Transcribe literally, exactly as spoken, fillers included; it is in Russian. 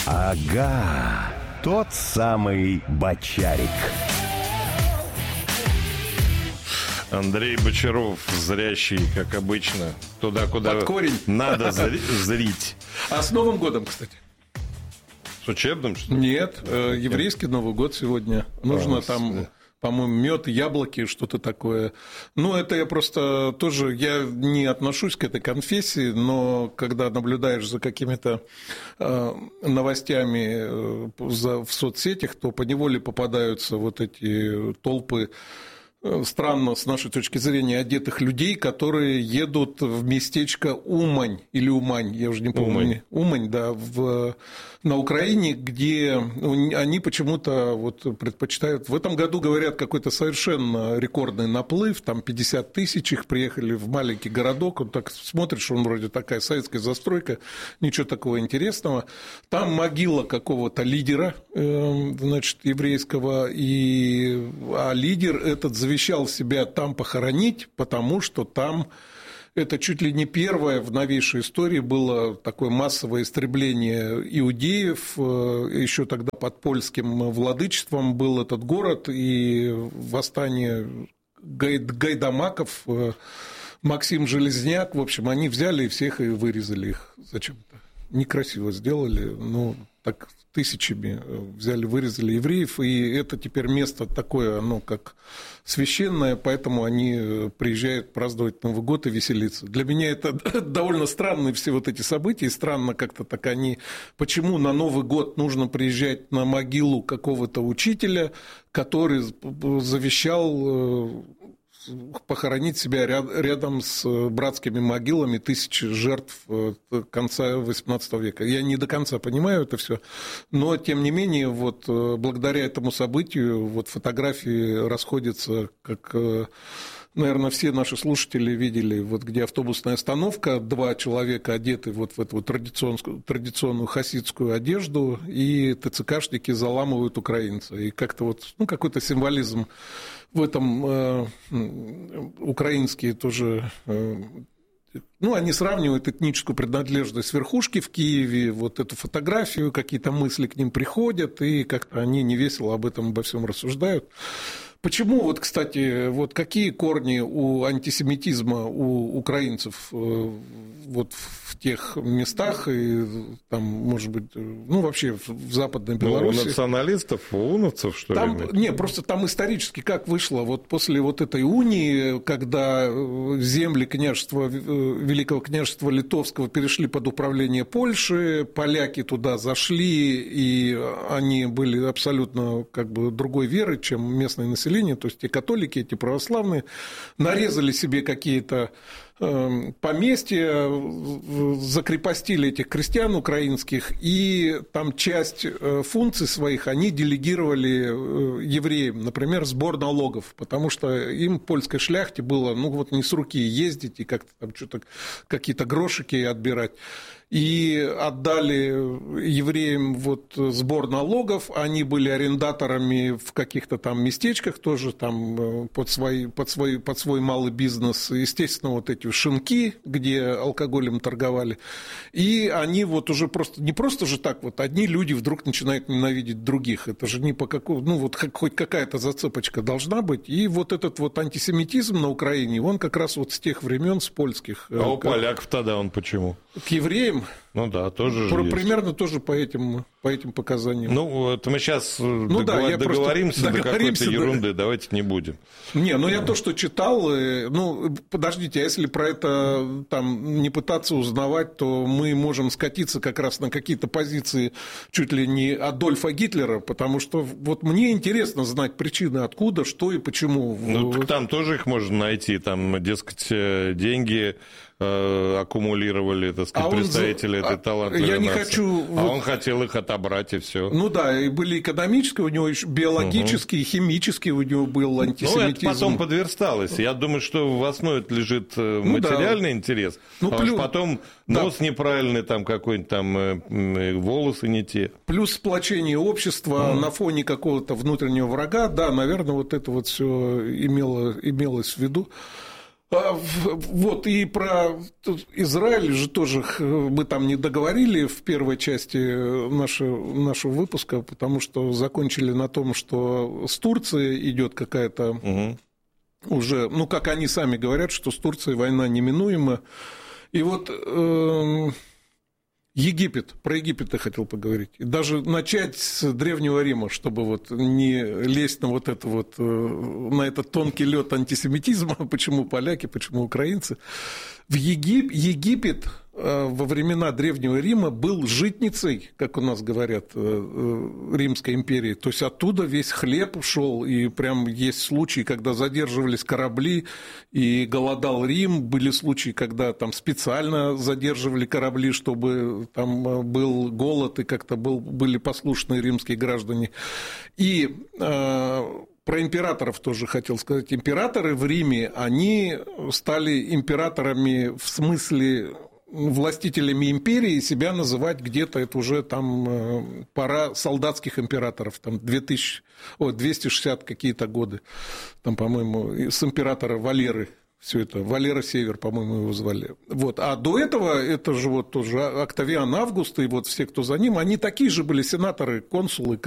Ага, тот самый Бочарик. Андрей Бочаров, зрящий, как обычно, туда, куда под корень надо зрить. А с Новым годом, кстати? С учебным, что ли? Нет, э, еврейский Новый год сегодня. Нужно а, там, по-моему, мед, яблоки, что-то такое. Ну, это я просто тоже, я не отношусь к этой конфессии, но когда наблюдаешь за какими-то э, новостями э, за, в соцсетях, то поневоле попадаются вот эти толпы странно, с нашей точки зрения, одетых людей, которые едут в местечко Умань или Умань, я уже не помню. Умань, Умань да, в, на Украине, где они почему-то вот предпочитают... В этом году, говорят, какой-то совершенно рекордный наплыв, там пятьдесят тысяч их приехали в маленький городок, вот так смотришь, он вроде такая советская застройка, ничего такого интересного. Там могила какого-то лидера, значит, еврейского, и... а лидер этот завещал себя там похоронить, потому что там это чуть ли не первое в новейшей истории было такое массовое истребление иудеев. Еще тогда под польским владычеством был этот город, и восстание гайдамаков, Максим Железняк, в общем, они взяли и всех и вырезали их зачем-то. Некрасиво сделали, ну, так тысячами взяли, вырезали евреев, и это теперь место такое, оно как священное, поэтому они приезжают праздновать Новый год и веселиться. Для меня это довольно странные все вот эти события, и странно как-то так они... Почему на Новый год нужно приезжать на могилу какого-то учителя, который завещал... похоронить себя рядом с братскими могилами тысячи жертв конца восемнадцатого века. Я не до конца понимаю это все, но, тем не менее, вот, благодаря этому событию вот, фотографии расходятся, как, наверное, все наши слушатели видели, вот, где автобусная остановка, два человека одеты вот в эту вот традиционную, традиционную хасидскую одежду, и ТЦКшники заламывают украинца. И как-то вот, ну, какой-то символизм в этом э, украинские тоже, э, ну, они сравнивают этническую принадлежность верхушки в Киеве, вот эту фотографию, какие-то мысли к ним приходят, и как-то они невесело об этом, обо всем рассуждают. Почему, вот, кстати, вот какие корни у антисемитизма у украинцев вот в тех местах, и там, может быть, ну, вообще в Западной Беларуси? Ну, у националистов, у уновцев, что там, ли? Не, просто там исторически как вышло, вот после вот этой унии, когда земли княжества, Великого княжества Литовского перешли под управление Польши, поляки туда зашли, и они были абсолютно как бы другой веры, чем местное население, то есть эти католики, эти православные, нарезали себе какие-то поместья, закрепостили этих крестьян украинских, и там часть функций своих они делегировали евреям, например, сбор налогов, потому что им, польской шляхте, было, ну, вот не с руки ездить и как-то там что-то, какие-то грошики отбирать. И отдали евреям вот сбор налогов, они были арендаторами в каких-то там местечках тоже там под, свои, под, свой, под свой малый бизнес, естественно, вот эти шинки, где алкоголем торговали, и они вот уже просто, не просто же так вот, одни люди вдруг начинают ненавидеть других, это же не по какому, ну вот хоть какая-то зацепочка должна быть, и вот этот вот антисемитизм на Украине, он как раз вот с тех времен, с польских. А у как... поляков тогда он почему? К евреям? Ну да, тоже Про, же примерно есть. тоже по этим, по этим показаниям. Ну, это мы сейчас ну, договор... да, договоримся, договоримся до какой-то да. ерунды, давайте не будем. Не, ну я то, что читал, ну, подождите, а если про это там не пытаться узнавать, то мы можем скатиться как раз на какие-то позиции чуть ли не Адольфа Гитлера, потому что вот мне интересно знать причины, откуда, что и почему. Ну, там тоже их можно найти, там, дескать, деньги аккумулировали, так сказать, а представители он... этой талантливой я не нации. хочу... А он хотел их отобрать, и все. Ну да, и были экономические, у него еще биологические, угу. химические у него был антисемитизм. Ну, это потом подверсталось. Я думаю, что в основе лежит ну, материальный да. интерес, ну, а плюс... потом нос да. неправильный, там какой-нибудь там волосы не те. Плюс сплочение общества mm. на фоне какого-то внутреннего врага, да, наверное, вот это вот все имело, имелось в виду. Вот, и про Израиль же тоже мы там не договорили в первой части нашего, нашего выпуска, потому что закончили на том, что с Турцией идет какая-то угу. уже, ну, как они сами говорят, что с Турцией война неминуема. И вот э, Египет, про Египет я хотел поговорить. И даже начать с Древнего Рима, чтобы вот не лезть на вот это вот, на этот тонкий лед антисемитизма, почему поляки, почему украинцы. В Егип... Египет во времена Древнего Рима был житницей, как у нас говорят, Римской империи. То есть оттуда весь хлеб шел, и прям есть случаи, когда задерживались корабли, и голодал Рим. Были случаи, когда там специально задерживали корабли, чтобы там был голод, и как-то был, были послушные римские граждане. И э, про императоров тоже хотел сказать. Императоры в Риме, они стали императорами в смысле властителями империи, себя называть где-то, это уже там пора солдатских императоров, там две тысячи, о, двести шестьдесят какие-то годы, там, по-моему, с императора Валеры. Все это, Валера Север, по-моему, его звали. Вот. А до этого, это же вот тоже Октавиан Август и вот все, кто за ним, они такие же были сенаторы, консулы,